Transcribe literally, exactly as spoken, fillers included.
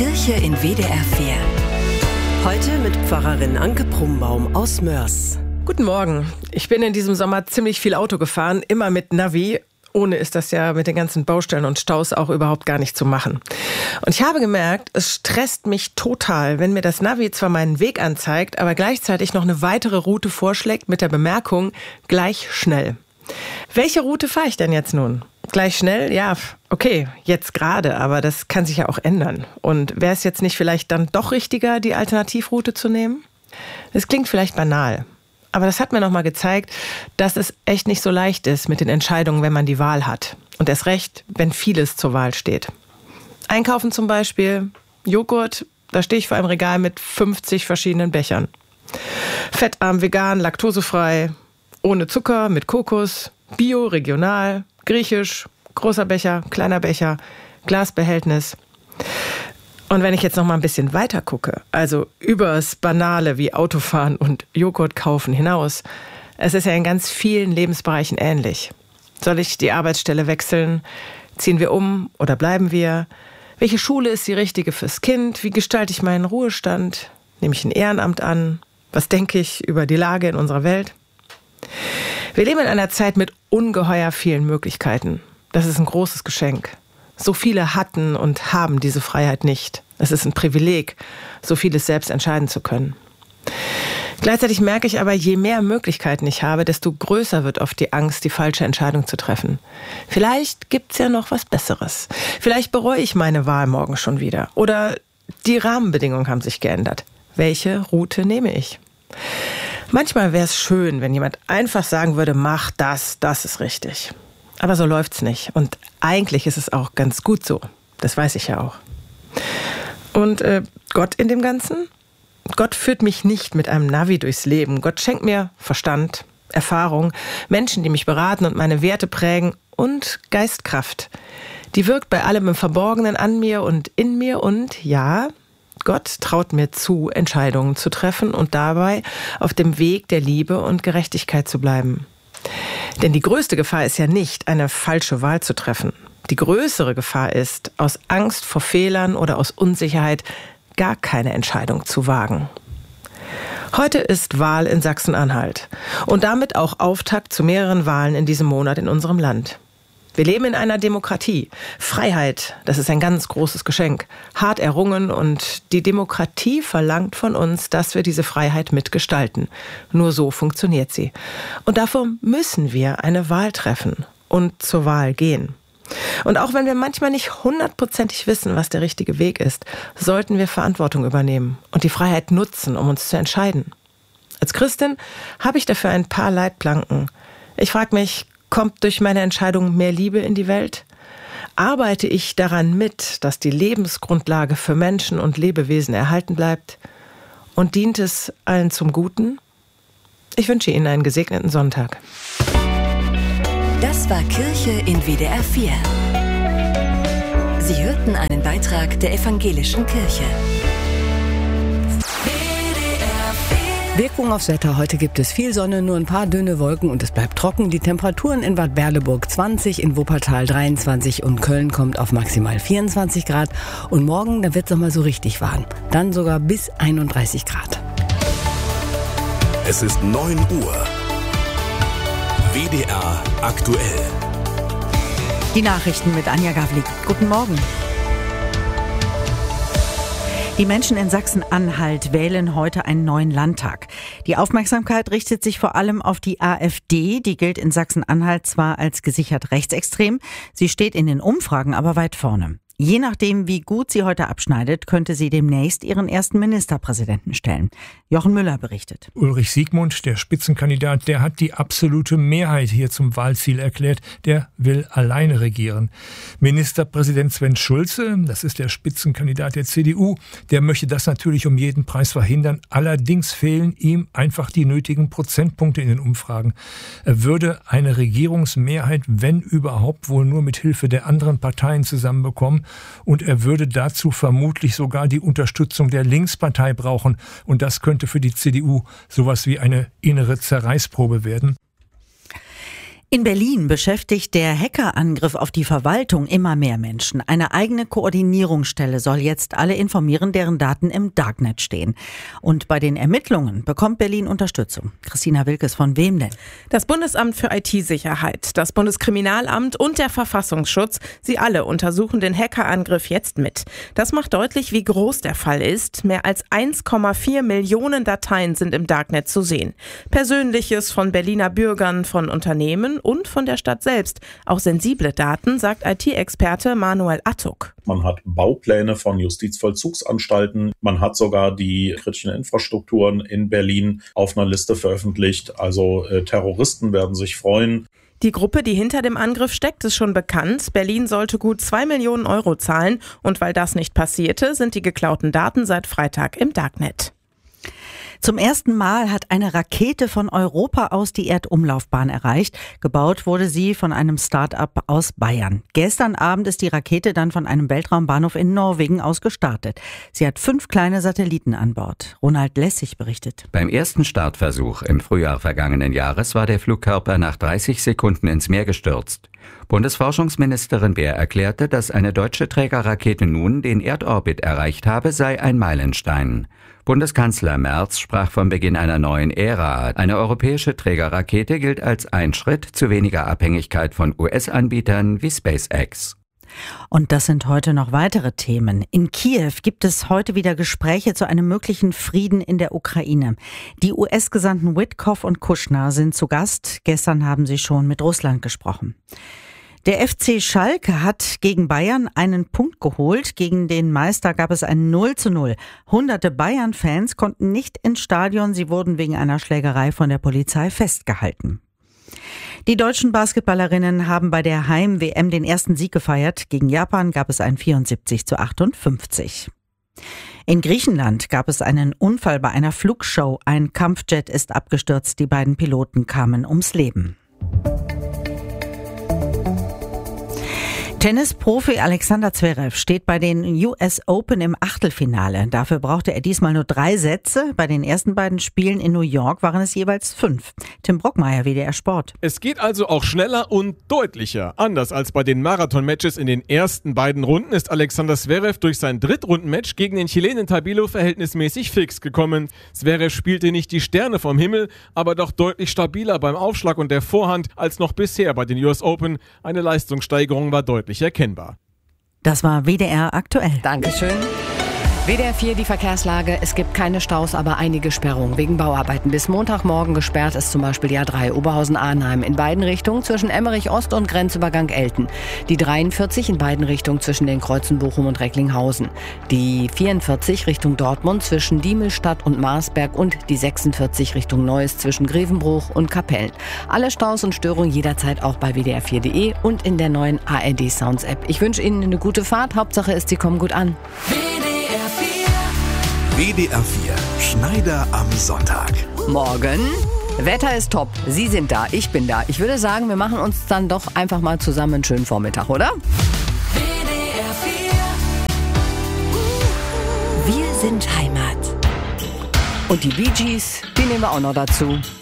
Kirche in W D R vier. Heute mit Pfarrerin Anke Prumbaum aus Mörs. Guten Morgen. Ich bin in diesem Sommer ziemlich viel Auto gefahren, immer mit Navi. Ohne ist das ja mit den ganzen Baustellen und Staus auch überhaupt gar nicht zu machen. Und ich habe gemerkt, es stresst mich total, wenn mir das Navi zwar meinen Weg anzeigt, aber gleichzeitig noch eine weitere Route vorschlägt mit der Bemerkung, gleich schnell. Welche Route fahre ich denn jetzt nun? Gleich schnell? Ja, okay, jetzt gerade, aber das kann sich ja auch ändern. Und wäre es jetzt nicht vielleicht dann doch richtiger, die Alternativroute zu nehmen? Das klingt vielleicht banal. Aber das hat mir nochmal gezeigt, dass es echt nicht so leicht ist mit den Entscheidungen, wenn man die Wahl hat. Und erst recht, wenn vieles zur Wahl steht. Einkaufen zum Beispiel, Joghurt, da stehe ich vor einem Regal mit fünfzig verschiedenen Bechern. Fettarm, vegan, laktosefrei, ohne Zucker, mit Kokos, bio, regional, griechisch, großer Becher, kleiner Becher, Glasbehältnis. Und wenn ich jetzt noch mal ein bisschen weiter gucke, also übers Banale wie Autofahren und Joghurt kaufen hinaus, es ist ja in ganz vielen Lebensbereichen ähnlich. Soll ich die Arbeitsstelle wechseln? Ziehen wir um oder bleiben wir? Welche Schule ist die richtige fürs Kind? Wie gestalte ich meinen Ruhestand? Nehme ich ein Ehrenamt an? Was denke ich über die Lage in unserer Welt? Wir leben in einer Zeit mit ungeheuer vielen Möglichkeiten. Das ist ein großes Geschenk. So viele hatten und haben diese Freiheit nicht. Es ist ein Privileg, so vieles selbst entscheiden zu können. Gleichzeitig merke ich aber, je mehr Möglichkeiten ich habe, desto größer wird oft die Angst, die falsche Entscheidung zu treffen. Vielleicht gibt's ja noch was Besseres. Vielleicht bereue ich meine Wahl morgen schon wieder. Oder die Rahmenbedingungen haben sich geändert. Welche Route nehme ich? Manchmal wäre es schön, wenn jemand einfach sagen würde, mach das, das ist richtig. Aber so läuft's nicht. Und eigentlich ist es auch ganz gut so. Das weiß ich ja auch. Und äh, Gott in dem Ganzen? Gott führt mich nicht mit einem Navi durchs Leben. Gott schenkt mir Verstand, Erfahrung, Menschen, die mich beraten und meine Werte prägen und Geistkraft. Die wirkt bei allem im Verborgenen an mir und in mir und ja, Gott traut mir zu, Entscheidungen zu treffen und dabei auf dem Weg der Liebe und Gerechtigkeit zu bleiben. Denn die größte Gefahr ist ja nicht, eine falsche Wahl zu treffen. Die größere Gefahr ist, aus Angst vor Fehlern oder aus Unsicherheit gar keine Entscheidung zu wagen. Heute ist Wahl in Sachsen-Anhalt und damit auch Auftakt zu mehreren Wahlen in diesem Monat in unserem Land. Wir leben in einer Demokratie. Freiheit, das ist ein ganz großes Geschenk. Hart errungen und die Demokratie verlangt von uns, dass wir diese Freiheit mitgestalten. Nur so funktioniert sie. Und dafür müssen wir eine Wahl treffen und zur Wahl gehen. Und auch wenn wir manchmal nicht hundertprozentig wissen, was der richtige Weg ist, sollten wir Verantwortung übernehmen und die Freiheit nutzen, um uns zu entscheiden. Als Christin habe ich dafür ein paar Leitplanken. Ich frage mich, kommt durch meine Entscheidung mehr Liebe in die Welt? Arbeite ich daran mit, dass die Lebensgrundlage für Menschen und Lebewesen erhalten bleibt? Und dient es allen zum Guten? Ich wünsche Ihnen einen gesegneten Sonntag. Das war Kirche in W D R vier. Sie hörten einen Beitrag der Evangelischen Kirche. Wirkung aufs Wetter. Heute gibt es viel Sonne, nur ein paar dünne Wolken und es bleibt trocken. Die Temperaturen in Bad Berleburg zwanzig, in Wuppertal dreiundzwanzig und Köln kommt auf maximal vierundzwanzig Grad. Und morgen, da wird es nochmal so richtig warm. Dann sogar bis einunddreißig Grad. Es ist neun Uhr. W D R aktuell. Die Nachrichten mit Anja Gavlik. Guten Morgen. Die Menschen in Sachsen-Anhalt wählen heute einen neuen Landtag. Die Aufmerksamkeit richtet sich vor allem auf die AfD. Die gilt in Sachsen-Anhalt zwar als gesichert rechtsextrem, sie steht in den Umfragen aber weit vorne. Je nachdem, wie gut sie heute abschneidet, könnte sie demnächst ihren ersten Ministerpräsidenten stellen. Jochen Müller berichtet. Ulrich Siegmund, der Spitzenkandidat, der hat die absolute Mehrheit hier zum Wahlziel erklärt. Der will alleine regieren. Ministerpräsident Sven Schulze, das ist der Spitzenkandidat der C D U, der möchte das natürlich um jeden Preis verhindern. Allerdings fehlen ihm einfach die nötigen Prozentpunkte in den Umfragen. Er würde eine Regierungsmehrheit, wenn überhaupt, wohl nur mit Hilfe der anderen Parteien zusammenbekommen. Und er würde dazu vermutlich sogar die Unterstützung der Linkspartei brauchen. Und das könnte für die C D U sowas wie eine innere Zerreißprobe werden. In Berlin beschäftigt der Hackerangriff auf die Verwaltung immer mehr Menschen. Eine eigene Koordinierungsstelle soll jetzt alle informieren, deren Daten im Darknet stehen. Und bei den Ermittlungen bekommt Berlin Unterstützung. Christina Wilkes, von wem denn? Das Bundesamt für I T-Sicherheit, das Bundeskriminalamt und der Verfassungsschutz, sie alle untersuchen den Hackerangriff jetzt mit. Das macht deutlich, wie groß der Fall ist. Mehr als eins Komma vier Millionen Dateien sind im Darknet zu sehen. Persönliches von Berliner Bürgern, von Unternehmen und von der Stadt selbst. Auch sensible Daten, sagt I T-Experte Manuel Attuk. Man hat Baupläne von Justizvollzugsanstalten. Man hat sogar die kritischen Infrastrukturen in Berlin auf einer Liste veröffentlicht. Also äh, Terroristen werden sich freuen. Die Gruppe, die hinter dem Angriff steckt, ist schon bekannt. Berlin sollte gut zwei Millionen Euro zahlen. Und weil das nicht passierte, sind die geklauten Daten seit Freitag im Darknet. Zum ersten Mal hat eine Rakete von Europa aus die Erdumlaufbahn erreicht. Gebaut wurde sie von einem Start-up aus Bayern. Gestern Abend ist die Rakete dann von einem Weltraumbahnhof in Norwegen aus gestartet. Sie hat fünf kleine Satelliten an Bord. Ronald Lessig berichtet. Beim ersten Startversuch im Frühjahr vergangenen Jahres war der Flugkörper nach dreißig Sekunden ins Meer gestürzt. Bundesforschungsministerin Beer erklärte, dass eine deutsche Trägerrakete nun den Erdorbit erreicht habe, sei ein Meilenstein. Bundeskanzler Merz sprach vom Beginn einer neuen Ära. Eine europäische Trägerrakete gilt als ein Schritt zu weniger Abhängigkeit von U S-Anbietern wie SpaceX. Und das sind heute noch weitere Themen. In Kiew gibt es heute wieder Gespräche zu einem möglichen Frieden in der Ukraine. Die U S-Gesandten Witkoff und Kushner sind zu Gast. Gestern haben sie schon mit Russland gesprochen. Der F C Schalke hat gegen Bayern einen Punkt geholt. Gegen den Meister gab es ein null zu null. Hunderte Bayern-Fans konnten nicht ins Stadion. Sie wurden wegen einer Schlägerei von der Polizei festgehalten. Die deutschen Basketballerinnen haben bei der Heim-W M den ersten Sieg gefeiert. Gegen Japan gab es ein vierundsiebzig zu achtundfünfzig. In Griechenland gab es einen Unfall bei einer Flugshow. Ein Kampfjet ist abgestürzt. Die beiden Piloten kamen ums Leben. Tennisprofi Alexander Zverev steht bei den U S Open im Achtelfinale. Dafür brauchte er diesmal nur drei Sätze. Bei den ersten beiden Spielen in New York waren es jeweils fünf. Tim Brockmeier, W D R Sport. Es geht also auch schneller und deutlicher. Anders als bei den Marathon-Matches in den ersten beiden Runden ist Alexander Zverev durch sein Drittrundenmatch gegen den Chilenen Tabilo verhältnismäßig fix gekommen. Zverev spielte nicht die Sterne vom Himmel, aber doch deutlich stabiler beim Aufschlag und der Vorhand als noch bisher bei den U S Open. Eine Leistungssteigerung war deutlich erkennbar. Das war W D R aktuell. Dankeschön. W D R vier, die Verkehrslage. Es gibt keine Staus, aber einige Sperrungen wegen Bauarbeiten. Bis Montagmorgen gesperrt ist zum Beispiel die A drei Oberhausen-Arnheim in beiden Richtungen zwischen Emmerich Ost und Grenzübergang Elten. Die dreiundvierzig in beiden Richtungen zwischen den Kreuzen Bochum und Recklinghausen. Die vierundvierzig Richtung Dortmund zwischen Diemelstadt und Marsberg und die sechsundvierzig Richtung Neuss zwischen Grevenbruch und Kapellen. Alle Staus und Störungen jederzeit auch bei W D R vier Punkt de und in der neuen A R D Sounds App. Ich wünsche Ihnen eine gute Fahrt. Hauptsache ist, Sie kommen gut an. W D R vier, Schneider am Sonntag. Morgen. Wetter ist top. Sie sind da, ich bin da. Ich würde sagen, wir machen uns dann doch einfach mal zusammen einen schönen Vormittag, oder? W D R vier. Wir sind Heimat. Und die Bee Gees, die nehmen wir auch noch dazu.